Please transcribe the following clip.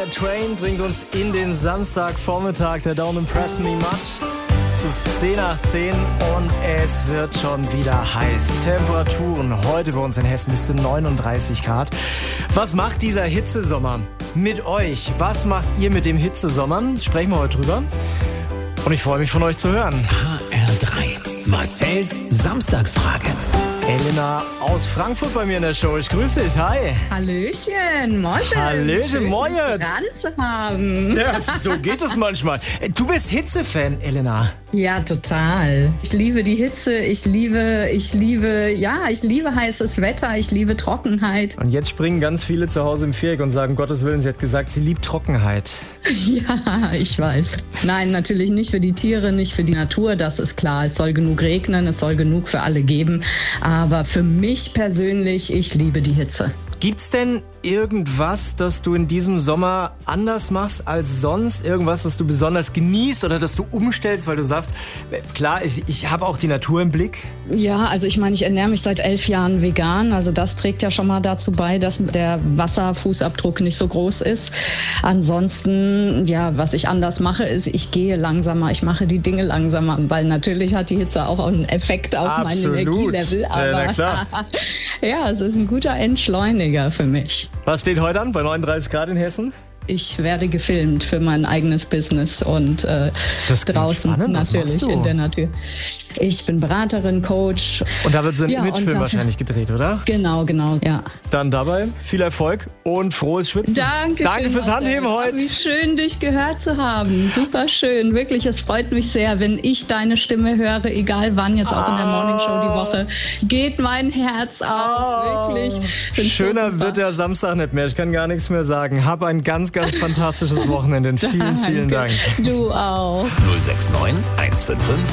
Shania Twain bringt uns in den Samstagvormittag der Don't Impress Me Much. Es ist 10 nach 10 und es wird schon wieder heiß. Temperaturen heute bei uns in Hessen bis zu 39 Grad. Was macht dieser Hitzesommer mit euch? Was macht ihr mit dem Hitzesommer? Sprechen wir heute drüber. Und ich freue mich von euch zu hören. HR3, Marcells Samstagsfrage. Elena aus Frankfurt bei mir in der Show. Ich grüße dich. Hi. Hallöchen, moin. Hallöchen, Schön, moin. dich dran zu haben. Ja, so geht es manchmal. Du bist Hitze-Fan, Elena. Ja, total. Ich liebe die Hitze, ich liebe heißes Wetter, ich liebe Trockenheit. Und jetzt springen ganz viele zu Hause im Viereck und sagen, Gottes Willen, sie hat gesagt, sie liebt Trockenheit. Ja, ich weiß. Nein, natürlich nicht für die Tiere, nicht für die Natur, das ist klar. Es soll genug regnen, es soll genug für alle geben. Aber für mich persönlich, ich liebe die Hitze. Gibt's denn irgendwas, das du in diesem Sommer anders machst als sonst? Irgendwas, das du besonders genießt oder das du umstellst, weil du sagst, klar, ich habe auch die Natur im Blick? Ja, also ich meine, ich ernähre mich seit 11 Jahren vegan. Also das trägt ja schon mal dazu bei, dass der Wasserfußabdruck nicht so groß ist. Ansonsten, ja, was ich anders mache, ist, ich gehe langsamer, ich mache die Dinge langsamer, weil natürlich hat die Hitze auch einen Effekt auf mein Energielevel. Aber na klar. Ja, es ist ein guter Entschleuniger für mich. Was steht heute an bei 39 Grad in Hessen? Ich werde gefilmt für mein eigenes Business und draußen spannend. natürlich in der Natur. Ich bin Beraterin, Coach. Und da wird so ein Imagefilm wahrscheinlich gedreht, oder? Genau, ja. Dann dabei viel Erfolg und frohes Schwitzen. Danke fürs Handheben heute. Wie schön, dich gehört zu haben. Super schön. Wirklich, es freut mich sehr, wenn ich deine Stimme höre, egal wann, jetzt auch in der Morningshow die Woche. Geht mein Herz auf, wirklich. Schöner wird der Samstag nicht mehr. Ich kann gar nichts mehr sagen. Hab ein ganz, ganz fantastisches Wochenende. Vielen Dank. Du auch. 069 155